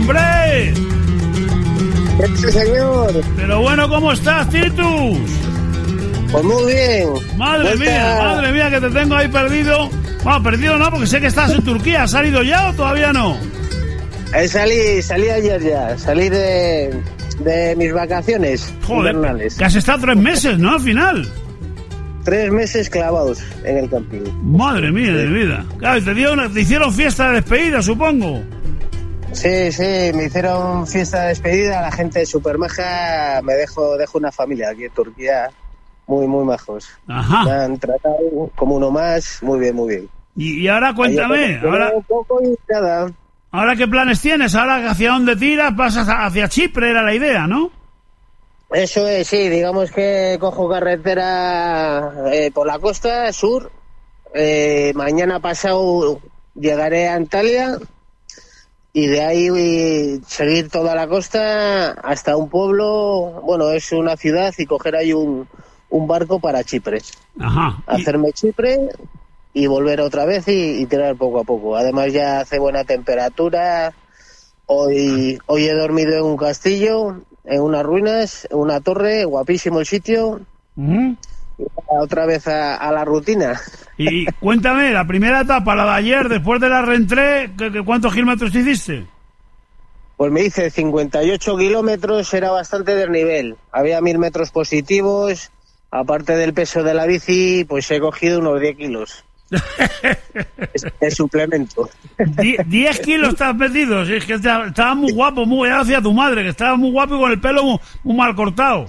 hombre! ¡Sí, señor! Pero bueno, ¿cómo estás, Titus? Pues muy bien. Madre mía, que te tengo ahí perdido. Bueno, perdido no, porque sé que estás en Turquía. ¿Has salido ya o todavía no? Salí ayer ya. Salí de mis vacaciones invernales. Que has estado 3 meses, ¿no? Al final. 3 meses clavados en el camping. Madre mía de vida. Claro, te hicieron fiesta de despedida, supongo. Sí, me hicieron fiesta de despedida. La gente súper maja. Dejo una familia aquí en Turquía. Muy, muy majos. Ajá. Me han tratado como uno más. Muy bien, muy bien. Y ahora cuéntame. Un poco y nada. ¿Ahora qué planes tienes? ¿Ahora hacia dónde tiras? ¿Pasas hacia Chipre? Era la idea, ¿no? Eso es, sí. Digamos que cojo carretera por la costa sur. Mañana pasado llegaré a Antalya. Y de ahí seguir toda la costa hasta un pueblo. Bueno, es una ciudad y coger ahí un barco para Chipre. Ajá. Hacerme Chipre y volver otra vez y tirar poco a poco. Además ya hace buena temperatura. Hoy he dormido en un castillo, en unas ruinas, en una torre, guapísimo el sitio. Uh-huh. Y otra vez a la rutina. Y cuéntame, la primera etapa, la de ayer, después de la reentré, ¿cuántos kilómetros hiciste? Pues me hice 58 kilómetros, era bastante desnivel. Había 1000 metros positivos. Aparte del peso de la bici, pues he cogido unos 10 kilos. Es suplemento. 10 kilos estás metido. Sí, es que estaba muy guapo, muy hacia tu madre, que estaba muy guapo y con el pelo muy mal cortado.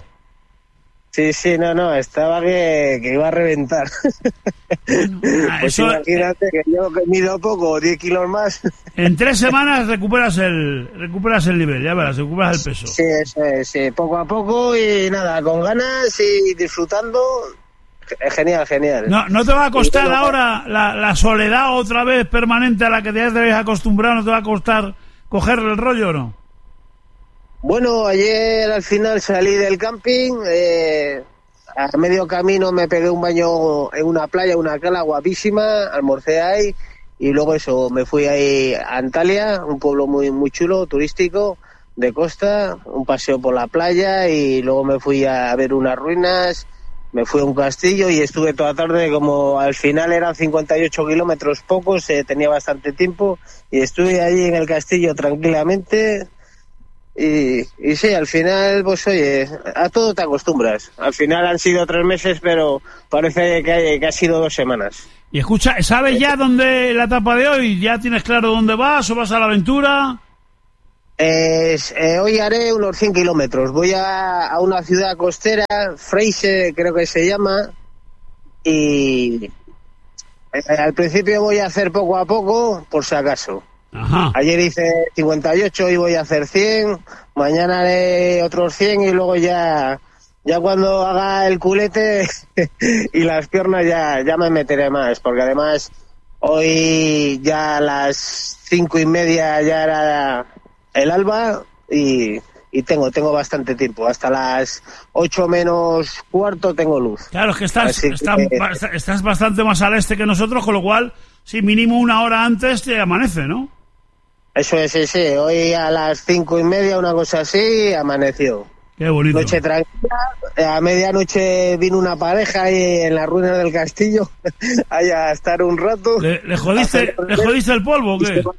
Sí, no, estaba que iba a reventar. Bueno, pues eso, imagínate que yo que mido poco, 10 kilos más. En 3 semanas recuperas el nivel, ya verás, recuperas el peso. Sí, eso es, sí, poco a poco y nada, con ganas y disfrutando. Genial. ¿No te va a costar ahora la soledad otra vez permanente a la que te habéis acostumbrado? ¿No te va a costar coger el rollo o no? Bueno, ayer al final salí del camping, a medio camino me pegué un baño en una playa, una cala guapísima, almorcé ahí y luego eso, me fui ahí a Antalya, un pueblo muy, muy chulo, turístico, de costa, un paseo por la playa y luego me fui a ver unas ruinas. Me fui a un castillo y estuve toda tarde, como al final eran 58 kilómetros pocos, tenía bastante tiempo y estuve allí en el castillo tranquilamente y sí, al final, pues oye, a todo te acostumbras. Al final han sido 3 meses, pero parece que ha sido 2 semanas. Y escucha, ¿sabes ya dónde la etapa de hoy? ¿Ya tienes claro dónde vas o vas a la aventura? Hoy haré unos 100 kilómetros. Voy a una ciudad costera, Freixo creo que se llama, y al principio voy a hacer poco a poco, por si acaso. Ajá. Ayer hice 58, hoy voy a hacer 100, mañana haré otros 100 y luego ya cuando haga el culete y las piernas ya me meteré más, porque además hoy ya a las 5:30 ya era el alba y tengo bastante tiempo. Hasta las 8 menos cuarto tengo luz. Claro, es que estás bastante más al este que nosotros, con lo cual, sí, mínimo 1 hora antes te amanece, ¿no? Eso es, sí. Hoy a las 5:30, una cosa así, amaneció. Qué bonito. Noche tranquila. A medianoche vino una pareja ahí en las ruinas del castillo a estar un rato. ¿Le jodiste el polvo o qué?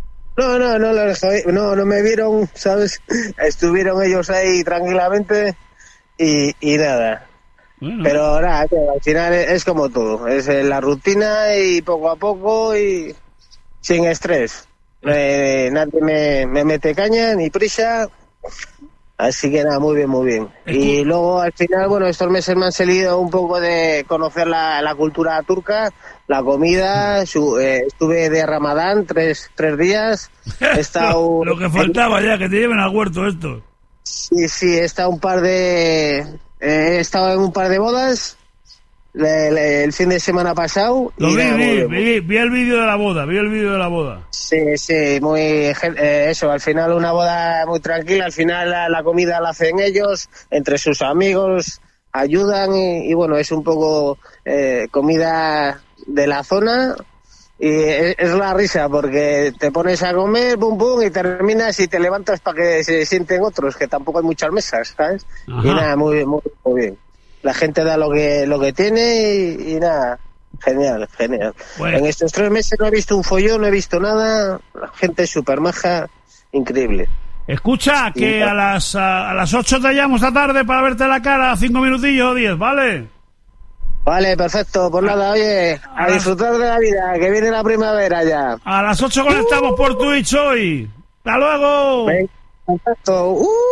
No me vieron, ¿sabes? Estuvieron ellos ahí tranquilamente y nada. Bueno. Pero nada, al final es como todo, es la rutina y poco a poco y sin estrés. Nadie me mete caña ni prisa, así que nada, muy bien. Y luego al final, bueno, estos meses me han salido un poco de conocer la cultura turca, la comida. Estuve de Ramadán 3 días. He estado lo que faltaba ya, que te lleven al huerto esto. Sí, he estado he estado en un par de bodas el fin de semana pasado. Vi el vídeo de la boda. Sí, muy eso, al final una boda muy tranquila, al final la comida la hacen ellos, entre sus amigos, ayudan y bueno, es un poco comida de la zona Y es la risa, porque te pones a comer, pum, pum, y terminas y te levantas para que se sienten otros, que tampoco hay muchas mesas, ¿sabes? Ajá. Y nada, muy bien. La gente da lo que tiene y nada, genial. Bueno. En estos 3 meses no he visto un follón, no he visto nada, la gente es súper maja, increíble. Escucha, que a las 8 te llamo esta tarde para verte la cara, 5 minutillos o 10, ¿vale? Vale, perfecto, pues nada, oye, a disfrutar de la vida, que viene la primavera ya. A las 8 conectamos por Twitch hoy. ¡Hasta luego! Venga, perfecto.